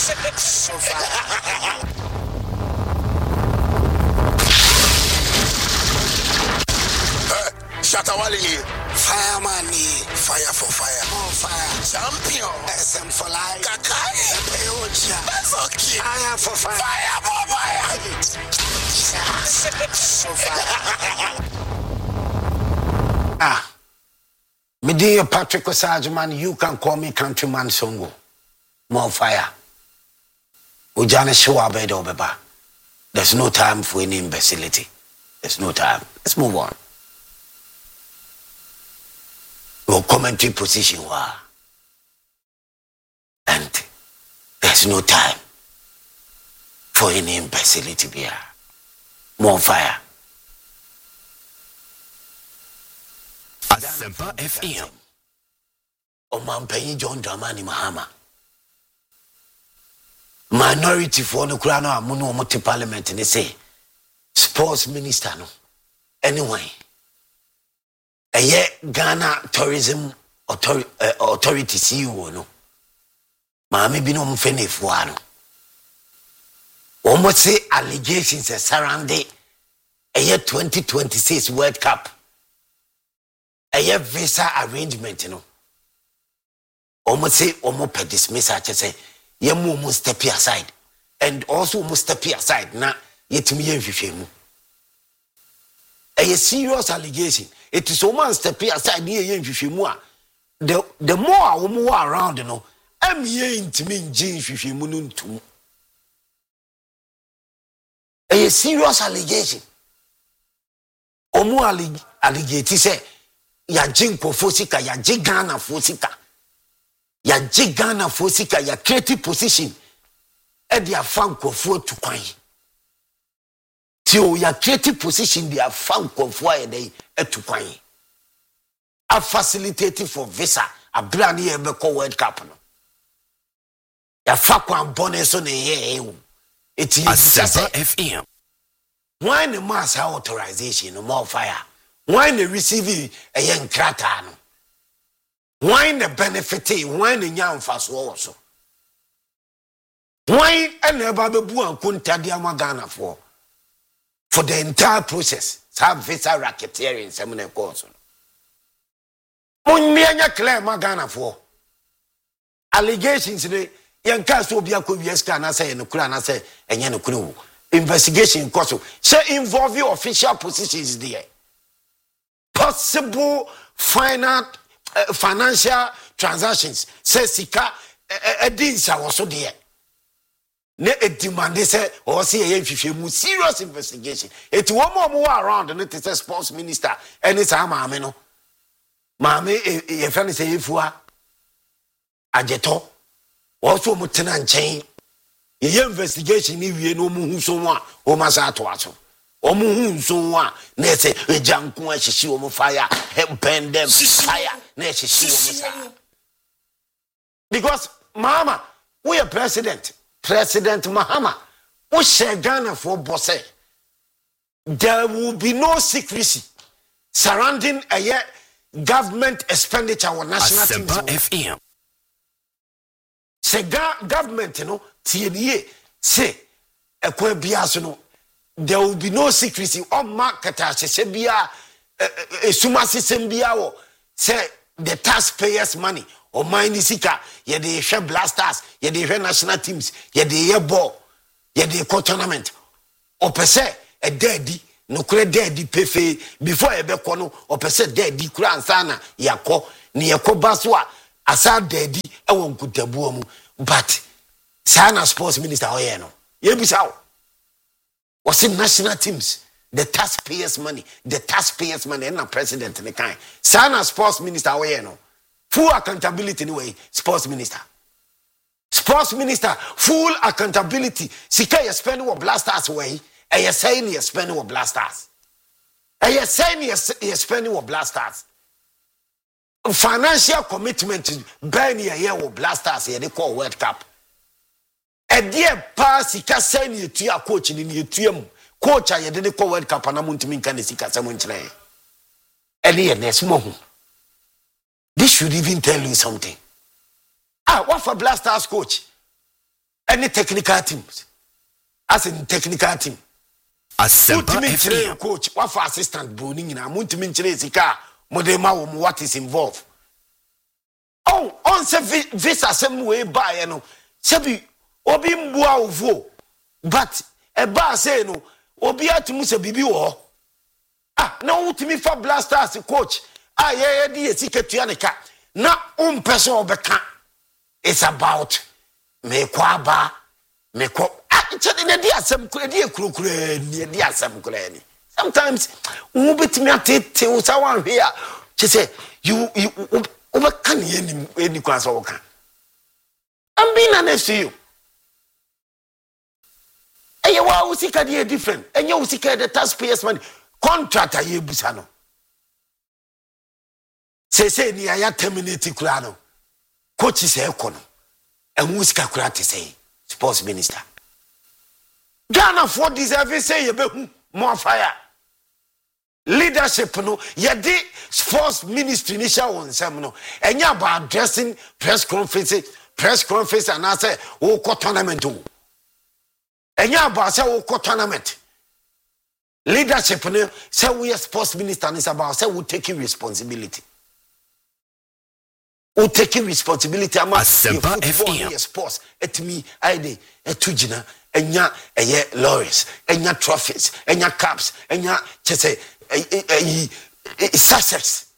So fire. Shatawali, fireman, fire for fire, more fire, champion, SM for life, Kakai, Peocha, that's okay, fire for fire, fire for fire, so fire. Me dear Patrick Osageman, you can call me Countryman Songo. More fire. Ujana showa bedo beba. There's no time for any imbecility. There's no time. Let's move on. Your commentary position wa. And there's no time for any imbecility here. More fire. Asempa FM. Omampenyi John Dramani Mahama. Minority for no crown or mono multi parliament and they say sports minister no. Anyway. A year Ghana tourism authority CEO no. Mami bino mfene fuano. Almost say allegations surrounding a year 2026 World Cup. A year visa arrangement, you know. Almost say almost per dismiss. I just say you must step aside, and also must step aside. Now yet me and a serious allegation. It is almost step aside near you. The more I move around, you know, I'm here to me James if you moon too. A serious allegation. Omo allegation say. Ya jinko fosika, ya jigana fosika. Ya jigana fosika, ya creative position. Edi ya fanko fo tukwanyi. Tiyo ya creative position di ya fanko fo edi etukwanyi. A facilitating for visa. A brand ye beko World Cup no. Ya fakwa mbone so ne ye. Iti ye Asempa FM. Why the mass authorization no more fire? Why the receiving a young cratano? Why the benefiting? Why the young fast also? Why and never be born couldn't tell Ghana for the entire process? Have visa racketeering seminar course. Only a claim Ghana for allegations. The young cast will be a courier scanner say and the crown say and yan crew investigation course. Say involve your official positions there. Possible financial transactions. Say Sika Edinsa was so there. Ne demand they say or see a serious investigation. It's one more around and it is a sports minister and it's a mameno. Mame a friend say if you are Ajeto also Mutanan chain. Ye investigation if you know who so one or Masato. Omu so one nese ejanku ahihyi omu fire pen them fire na ahihyi omu sa because mama we are president Mahama we share Ghana for boss there will be no secrecy surrounding a government expenditure on national FM. Say government you know tie say ekwa biaso no there will be no secrecy on market sebia suma system bia say the taxpayers money or mine sika ye dey share blasters ye dey share national teams ye dey ye ball ye dey tournament or per se a daddy no kure daddy pefe before e be ko no or per se daddy kura ansana yakọ ne yakoba so asa daddy e won kutabu mu but sana sports minister oye no ye bisa was in national teams, the taxpayers' money, and the president in the kind. Sana sports minister, full accountability anyway, sports minister. Sports minister, full accountability. Sika you spend what blasters way, and you saying you spend what blasters. And you saying you spending what blasters. Financial commitment, burn your year with blasters, they call World Cup. A dear pass, he can send you to your coach in your team. Coach, I didn't call World Cup and I'm going to mean can see someone today. And here, there's more. This should even tell you something. What for blasters coach? any technical teams as in technical team Asempa FM. coach what for assistant bruni nyina muntimi nkyere sika modema wo what is involved. Oh, on se visa sem we buy no sebi obi mbua ovo but e ba say no obi atumu se bibi wo na utimi fa Blasters coach ye di sika tuaneka na umpese obeka. It's about me kwaba me ko chede di asem kure di ekurukure ni di asem kure ni sometimes wo betimi atete wo sa wan hwe a che say you over can any class or can. I'm being honest to you. And you are usika different. And you usika the taxpayers' money. Contractor ye busano. Say ni aya terminate kurano. Coach is ekono. And musika kurate say sports minister. Ghana for deserve say you be more fire. Leadership no yedi sports ministry initial on some no enya about addressing press conference and answer o tournament o enya about say o tournament leadership no say we sports minister is about say we taking responsibility ama Asempa FM sports etimi ide etugina enya laurels enya trophies enya caps enya chese success.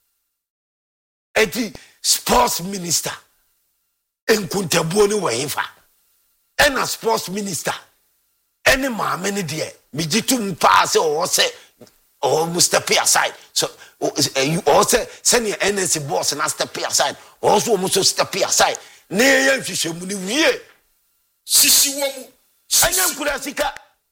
Eti sports minister enkuntabuo ni wefa ena sports minister ene maame ne de mijitu mpa se o se o must aside so you also send your NSC boss and step aside also must step aside ne yan hwehwemu ni wie sisi wo mu anya nkurasika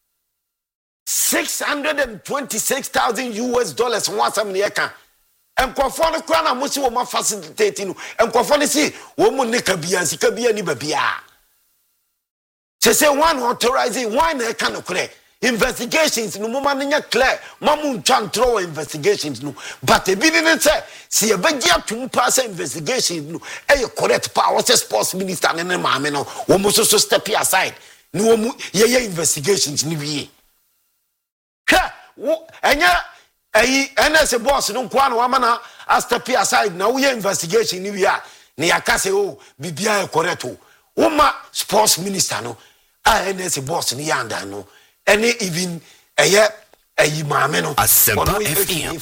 $626,000 once am near enkofo no kwa na mo si wo ma facilitate no enkofo no si wo mo ne kabia sika bia ni babia say one authorizing one na ka no kure investigations no mo ma nya clear mamu ntwantro investigations no but e bi ni say si e begia atum pass investigation no e correct pa wo sports minister ne maame no wo mo so step aside no wo mo ye investigations ni wie enya NS boss no kwa no amana step aside na we investigation ni wi a ne yakase o bibia e correct o uma sports minister no NS boss ni yanda no any even maame no Asempa FM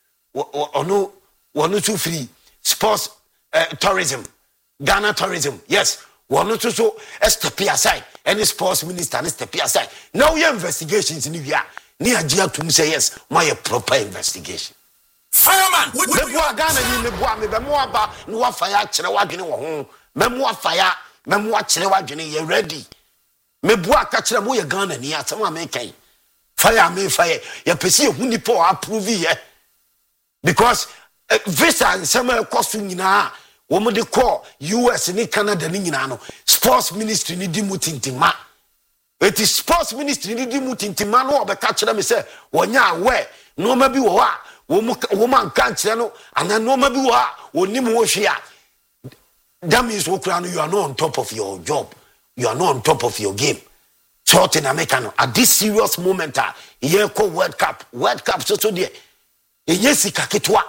ono too free sports tourism Ghana tourism yes one to so step aside any sports minister step aside now your investigations in wi a ni agia to say yes my proper investigation fireman we boa Ghana ni me boa me be mo aba no wa fire kire wadwene wo ho me mo afire me mo akire wadwene ye ready me boa ka kire mo ye Ghana ni asem American fire me fire ye pesi e huni po approve ye because visa nsema cost nyina wo mo de call US ni Canada ni nyina no sports ministry ni di mutintima. It is sports ministry ni di mutintima no obeka kire me say wonya awe no ma bi wo ha wo man kan kire no ana no ma bi wo ha onim wo hwe a that means you are not on top of your job, you are not on top of your game. Short in America at this serious moment here call World Cup so there enyesika ketwa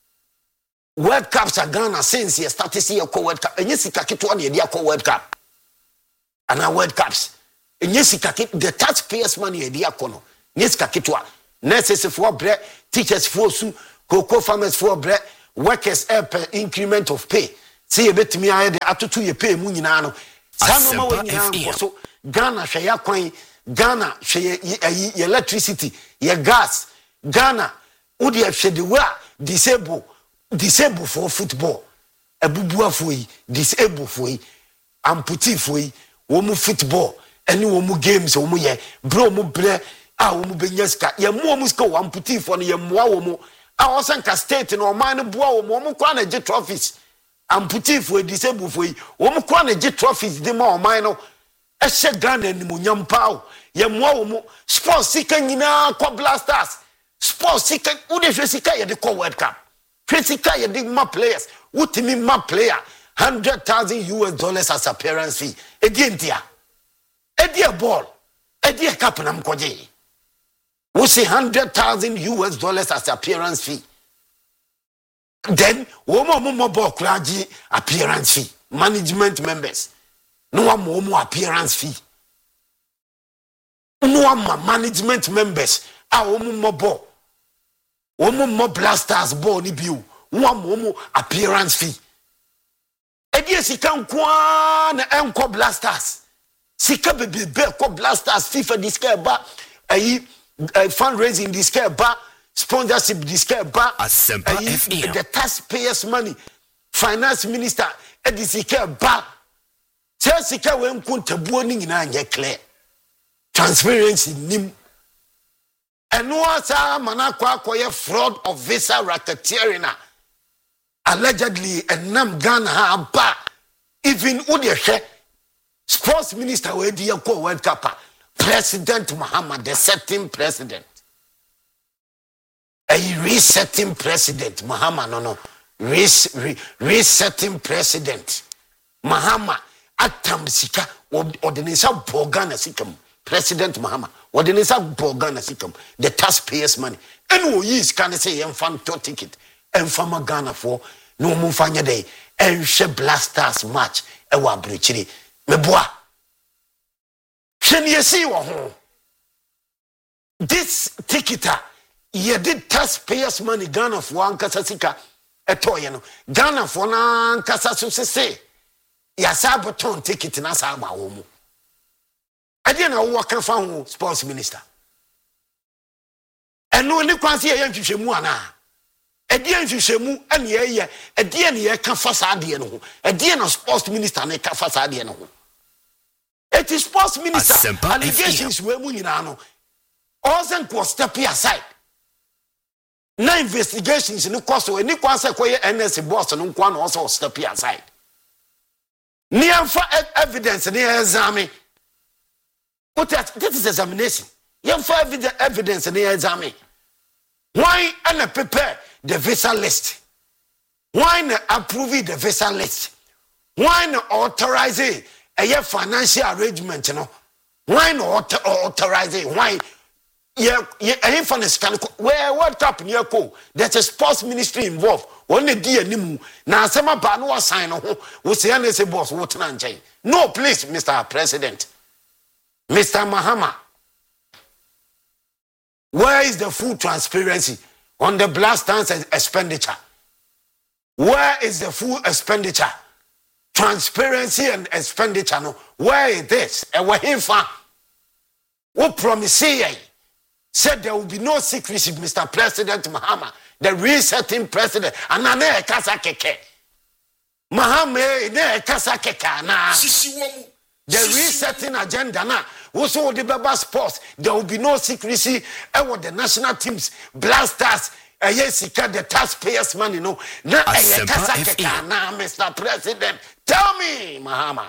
World Cups are Ghana since you started see your World Cup enyesika ketwa na dia call World Cup and World Cups enyesika the taxpayers money dia kono enyesika ketwa nurses for bread teachers for su cocoa farmers for bread workers per increment of pay see betimi aye de atoto ye pay mu nyina no sanoma we nyina so Ghana hwe ya kwan Ghana hwe ye electricity ye gas Ghana udi hwe de wa disable for football abubuwa foi disable foi amputee foi wo mu football eni wo mu games wo mu ye bro mu bre a wo mu benyaska ye mu mu ska wo amputee for no ye moa wo mu a wo sanka state no man no boa wo mu kwa na je trophies amputee for disable for wo mu kwa na je trophies de ma o man no ehye Ghana ni mu nyampao ye moa wo mu sports sika nyina kwa Blasters sports sika ude hwe sika ye de kwa World Cup Physical ye dig ma players utimi ma player $100,000 as appearance fee again dia dear ball, a dear Kapanam Koje. We say $100,000 as appearance fee. Then, more ball clergy appearance fee. Management members. No more appearance fee. No more management members. More ball. More blasters ball ni biu. More appearance fee. Edia sika nkwa na enko blasters. Sika bebe ko blasters FIFA diska ba fundraising diska ba sponsorship diska ba the taxpayers money finance minister edisika ba sika we nkunta buo ni nyina anye clear transparency nim eno asa mana kwa akoye fraud of visa racketeering allegedly enam Ghana ha ba even udehwe sports minister we di yakọ World Cup President Muhammad the setting president a resetting president Muhammad no resetting president Muhammad atam sika ordinance Ghana sikam President Muhammad ordinance Ghana sikam the taxpayers money and we use can say fan ticket and farmer Ghana for no mufanya day and she blasters match e wa brichiri meboa hwene see wo ho this ticketer ye did taxpayers money Ghana for ankasa sika etoye no Ghana for na ankasa so sese ya saboton ticket na sa ba wo mu ade na wo ka fa ho sports minister eno ni kwanse ye nhwehwemu ana Edian Fishemu and ye, a dear near Kafasadian, a dear no sports minister and a Kafasadian. It is sports minister allegations were Munano. Ozen was stepping aside. No investigations in the course of any consequence NS Boston and one also stepping aside. Near for evidence near examine. What this is examination. Young for evidence near examine. Why and prepare the visa list? Why not approve the visa list? Why not authorize a financial arrangement? You know? Why not authorize it? Why? Where what happened? There's a sports ministry involved. Only dear Nimu. Now, some banu sign we say say boss. No, please, Mr. President, Mr. Mahama. Where is the full transparency on the blasters expenditure? Where is the full expenditure? Transparency and expenditure. No. Where is this? And where him fa? What promise said there will be no secrecy, Mr. President Mahama, the resetting president. And I ne kasa keke. Mahama ne kasa keke na. The resetting agenda na. Also the Baba sports, there will be no secrecy. And the national teams, blasters, Yesika, the taxpayers' money, no. Na Mr. President, tell me, Mahama.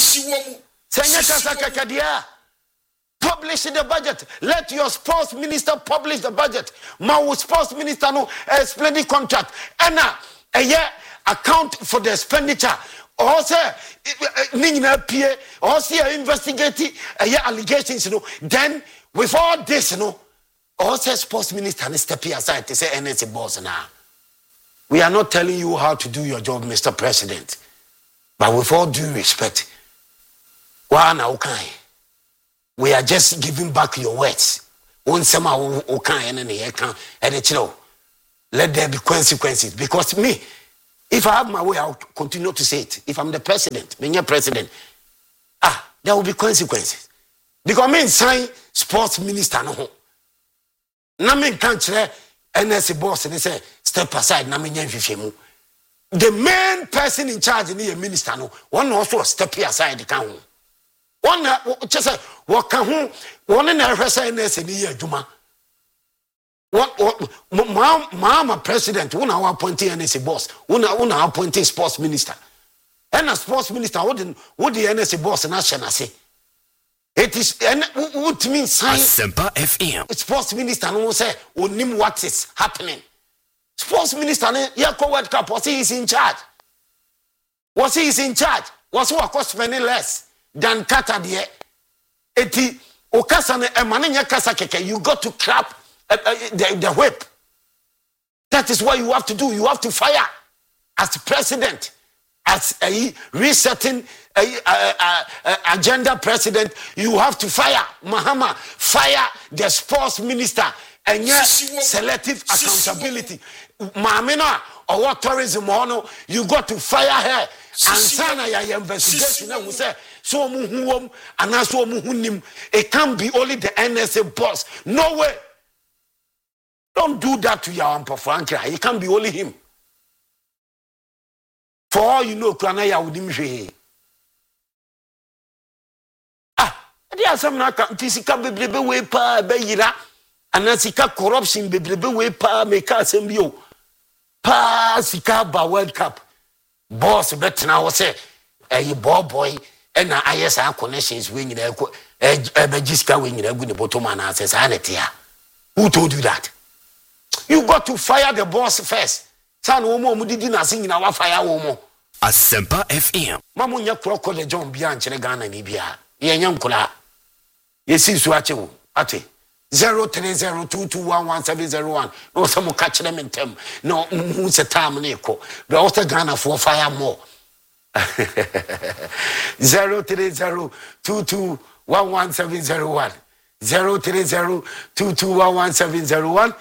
Publish the budget. Let your sports minister publish the budget. My sports minister no explain the contract. And a year account for the expenditure. Also, Nina Pierre, also investigating allegations, you know. Then, with all this, you know, also sports minister and step aside to say NSA boss now. We are not telling you how to do your job, Mr. President. But with all due respect, we are just giving back your words. Let there be consequences. Because me, if I have my way, I'll continue to say it. If I'm the president, being a president, there will be consequences. Because me sign sports minister no. Na me can't say NSC boss and they say step aside. Na me nyanfifemu. The main person in charge in the minister no. One also step aside the can. One just say what can one in the rest NSC ni adwuma. What mama president una wa appoint NSC boss. Una appoint sports minister. And a sports minister what the NSC boss na say. It is what means science. Asempa FM. Sports minister no say onim what is happening. Sports minister Yako World Cup was he is in charge. Was he is in charge? Was who cost many less than Qatar there. eti okasa ne emane kasa keke, you got to clap the whip. That is what you have to do. You have to fire as president, as a resetting agenda president. You have to fire Mahama, fire the sports minister, and yes, selective accountability. Mamina or what tourism ono, you got to fire her. And sana ya investigation we say so muhuom and so muhunim. It can't be only the NSA boss. No way. Don't do that to your Uncle Frankie. It can't be only him. For all you know, Kranaya would him. There are some Tisika Bible way pa Bayira and Nasika corruption Bible way pa make us embio. Pa Sika ba World Cup. Boss bet now say a boy and ISR connections wing there. Jiska wing there with the bottom and says Anatia. Who told you that? You got to fire the boss first. San womo mudidi na sing na wa fire womo. Asempa FM. Mamunya crocodile John Bian Chenegana ni bia. Ye nyankula. Yesi so ache wo. Ate. 0302211701. No some catch them in them. No who se time na eko. Be also Ghana for fire more. 0302211701. 0302211701.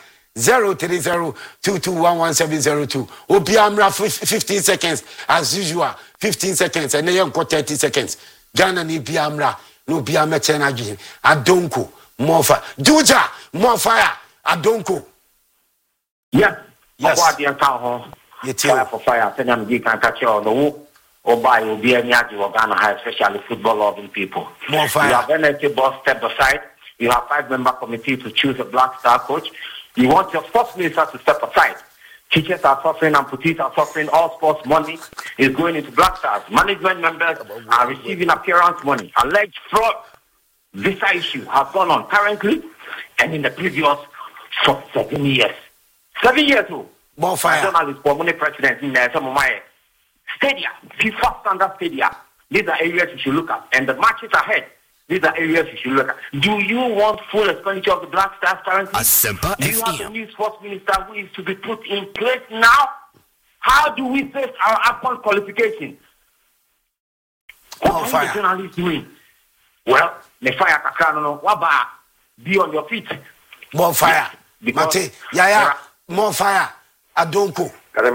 0302211702. Obiamra 15 seconds as usual. 15 seconds and then 30 seconds. Ghana ni biamra no biamra chenaji. Adonko mofa. Juja mofire Adonko. Yes. Yes. Fire for fire. Send you can catch on the wall. Or buy will be any of Ghana high, especially football loving people. More fire. You have NSA boss step aside. You have 5-member committee to choose a Black Star coach. You want your sports minister to step aside. Teachers are suffering, amputees are suffering. All sports money is going into Black Stars. Management members are receiving appearance money. Alleged fraud visa issue has gone on currently and in the previous for 7 years. 7 years old. More fire. Journalist, community president in some of my stadia, FIFA standard stadia. These are areas you should look at. And the matches ahead. These are areas you should look at. Do you want full expenditure of the Black Stars currently? Asempa Do you have a new sports minister who is to be put in place now? How do we face our AFCON qualification? What are the journalists doing? Well, the fire kakano, waba, be on your feet. More fire. Mate, yeah, more fire. Adonko.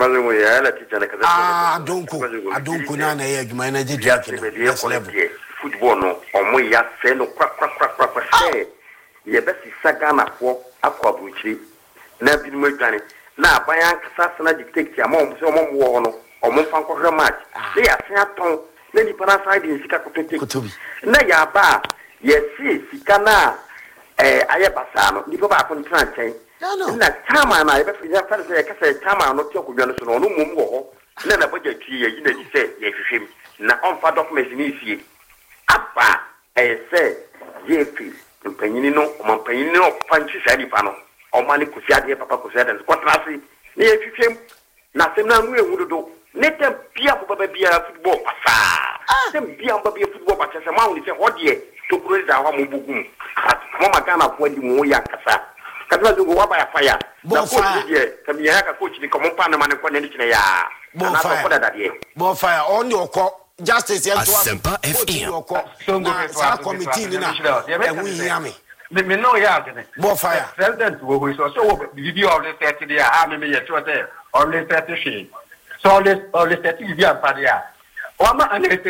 Adonko na ye jumana je level. Football no omo ya se no kwa say ye besi sagana fo akwa buchiri na bi no adwane na aban kasa sana dictate amom so omom wo no omom fan ko match na ya se aton na ni para side ni sika kotobi na ya ba ye si sika na aye basa no ni ba ko ntran chen na chama na ye be fi ya fa se kasa chama no ti okudwa no so no mum wo ho na budget ye yi na di se ye hwehwem na on fa document ni fie apa say yefi mpanyini no omampanyini no panchi sadi pano omani kusiade papa kusiade kwatrasi ni yefifem na semna mu ewudodo netem bia baba bia football pasa tem bia baba bia football pasa se ma woni se hodie to kuro da ho mobugum mo magana fo di mo ya kasa kasa zo wa ba ya fire na coach die kam ya ka coach ni komo pa na mane kwa ndi kine ya na so ko da dadie bo fire on your call justice Asempa FM. Sa committee ni na we hear me. Me no ya gene. Bo fire. President wo so video of the 30 there me ye to there on the 30 she. So let's 30 video pa there. O ma